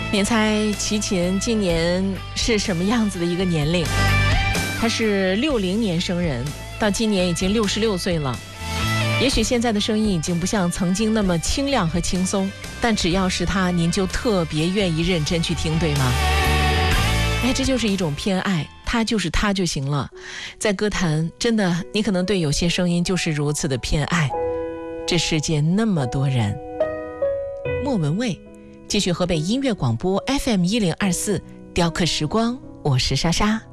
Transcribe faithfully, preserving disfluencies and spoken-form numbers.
您猜齐秦今年是什么样子的一个年龄？他是六零年生人，到今年已经六十六岁了。也许现在的声音已经不像曾经那么清亮和轻松，但只要是他，您就特别愿意认真去听，对吗？哎，这就是一种偏爱，他就是他就行了。在歌坛，真的，你可能对有些声音就是如此的偏爱。这世界那么多人。莫文蔚，继续河北音乐广播 F M 一零二四，雕刻时光，我是莎莎。